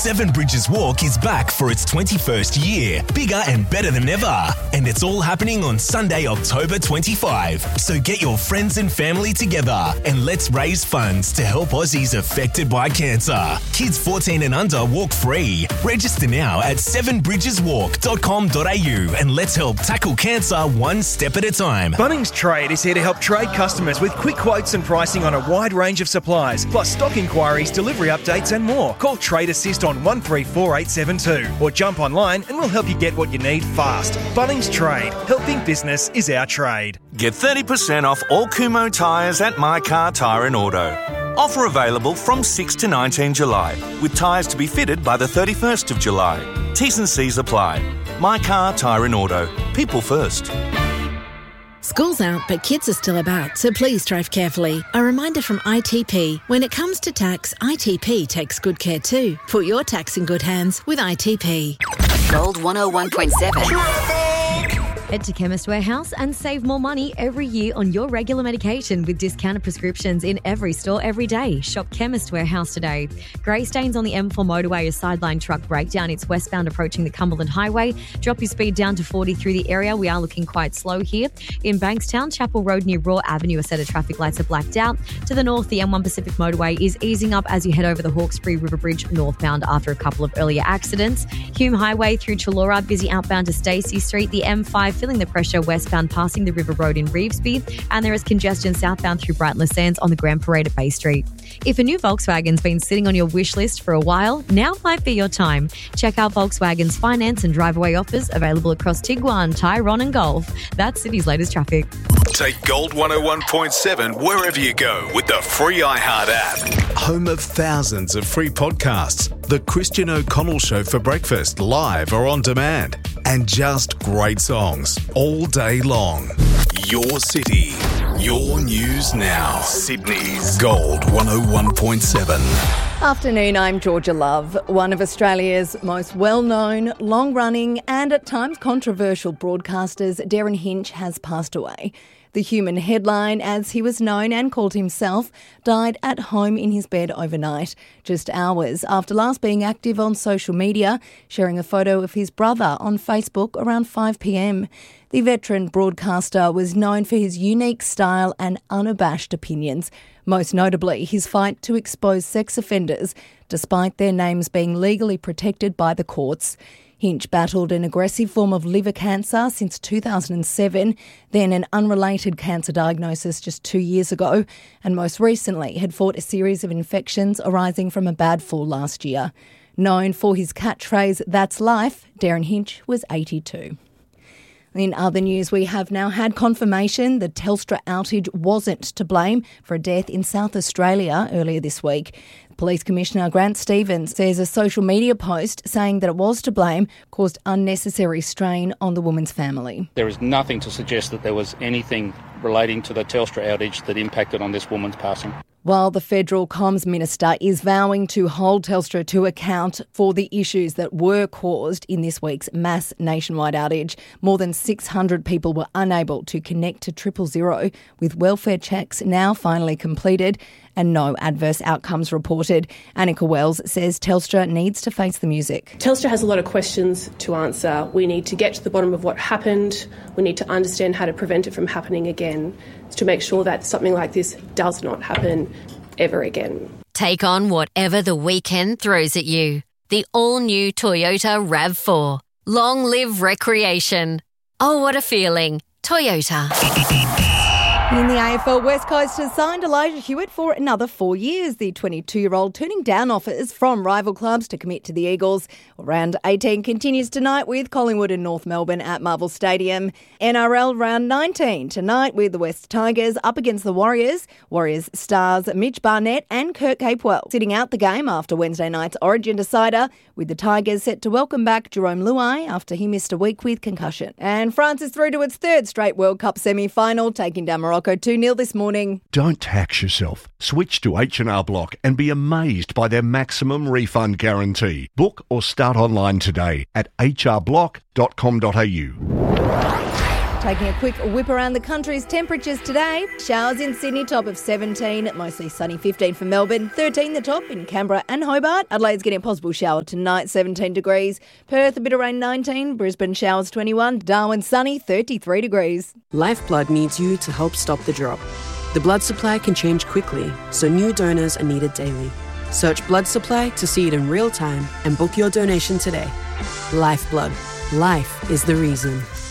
Seven Bridges Walk is back for its 21st year, bigger and better than ever. And it's all happening on Sunday, October 25. So get your friends and family together and let's raise funds to help Aussies affected by cancer. Kids 14 and under walk free. Register now at sevenbridgeswalk.com.au and let's help tackle cancer one step at a time. Bunnings Trade is here to help trade customers with quick quotes and pricing on a wide range of supplies, plus stock inquiries, delivery updates and more. Call Trade Assist on 134872 or jump online and we'll help you get what you need fast. Bunnings Trade. Helping business is our trade. Get 30% off all Kumho tyres at My Car Tyre and Auto. Offer available from 6 to 19 July, with tyres to be fitted by the 31st of July. T's and C's apply. My Car Tyre and Auto. People first. School's out, but kids are still about, so please drive carefully. A reminder from ITP. When it comes to tax, ITP takes good care too. Put your tax in good hands with ITP. Gold 101.7. Head to Chemist Warehouse and save more money every year on your regular medication with discounted prescriptions in every store every day. Shop Chemist Warehouse today. Grey stains on the M4 motorway as sideline truck breakdown. It's westbound approaching the Cumberland Highway. Drop your speed down to 40 through the area. We are looking quite slow here. In Bankstown, Chapel Road near Raw Avenue, a set of traffic lights are blacked out. To the north, the M1 Pacific motorway is easing up as you head over the Hawkesbury River Bridge northbound after a couple of earlier accidents. Hume Highway through Chullora, busy outbound to Stacey Street. The M5 feeling the pressure westbound passing the River Road in Revesby, and there is congestion southbound through Brighton Sands on the Grand Parade at Bay Street. If a new Volkswagen's been sitting on your wish list for a while, now might be your time. Check out Volkswagen's finance and drive-away offers available across Tiguan, Tyrone and Golf. That's City's latest traffic. Take Gold 101.7 wherever you go with the free iHeart app. Home of thousands of free podcasts. The Christian O'Connell Show for breakfast, live or on demand. And just great songs all day long. Your city, your news now. Sydney's Gold 101.7. Afternoon, I'm Georgia Love. One of Australia's most well-known, long-running and at times controversial broadcasters, Darren Hinch, has passed away. The Human headline, as he was known and called himself, died at home in his bed overnight, just hours after last being active on social media, sharing a photo of his brother on Facebook around 5 p.m. The veteran broadcaster was known for his unique style and unabashed opinions, most notably his fight to expose sex offenders, despite their names being legally protected by the courts. Hinch battled an aggressive form of liver cancer since 2007, then an unrelated cancer diagnosis just 2 years ago, and most recently had fought a series of infections arising from a bad fall last year. Known for his catchphrase, "That's life," Darren Hinch was 82. In other news, we have now had confirmation the Telstra outage wasn't to blame for a death in South Australia earlier this week. Police Commissioner Grant Stevens says a social media post saying that it was to blame caused unnecessary strain on the woman's family. There is nothing to suggest that there was anything relating to the Telstra outage that impacted on this woman's passing. While the Federal Comms Minister is vowing to hold Telstra to account for the issues that were caused in this week's mass nationwide outage, more than 600 people were unable to connect to 000, with welfare checks now finally completed and no adverse outcomes reported. Annika Wells says Telstra needs to face the music. Telstra has a lot of questions to answer. We need to get to the bottom of what happened. We need to understand how to prevent it from happening again, to make sure that something like this does not happen ever again. Take on whatever the weekend throws at you. The all-new Toyota RAV4. Long live recreation. Oh, what a feeling. Toyota. In the AFL, West Coast has signed Elijah Hewitt for another 4 years. The 22-year-old turning down offers from rival clubs to commit to the Eagles. Round 18 continues tonight with Collingwood and North Melbourne at Marvel Stadium. NRL Round 19 tonight with the West Tigers up against the Warriors. Warriors stars Mitch Barnett and Kirk Capewell sitting out the game after Wednesday night's Origin decider, with the Tigers set to welcome back Jerome Luai after he missed a week with concussion. And France is through to its third straight World Cup semi-final, taking down Morocco 2-0 this morning. Don't tax yourself. Switch to H&R Block and be amazed by their maximum refund guarantee. Book or start online today at hrblock.com.au. Taking a quick whip around the country's temperatures today. Showers in Sydney, top of 17, mostly sunny 15 for Melbourne, 13 the top in Canberra and Hobart. Adelaide's getting a possible shower tonight, 17 degrees. Perth, a bit of rain, 19. Brisbane, showers, 21. Darwin, sunny, 33 degrees. Lifeblood needs you to help stop the drop. The blood supply can change quickly, so new donors are needed daily. Search blood supply to see it in real time and book your donation today. Lifeblood. Life is the reason.